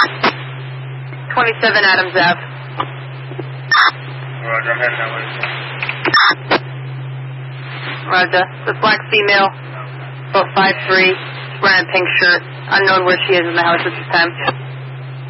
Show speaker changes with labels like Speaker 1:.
Speaker 1: 27 Adams Ave.
Speaker 2: Roger, I'm heading that way.
Speaker 1: Roger. The black female, about 5'3", wearing a pink shirt. Unknown where she is in the house at this time.